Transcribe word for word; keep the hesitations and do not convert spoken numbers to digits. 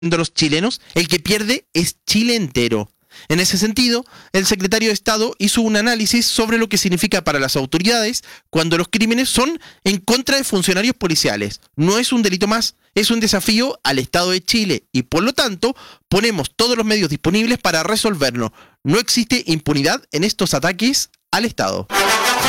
de los chilenos, el que pierde es Chile entero. En ese sentido, el secretario de Estado hizo un análisis sobre lo que significa para las autoridades cuando los crímenes son en contra de funcionarios policiales. No es un delito más, es un desafío al Estado de Chile y por lo tanto ponemos todos los medios disponibles para resolverlo. No existe impunidad en estos ataques al Estado.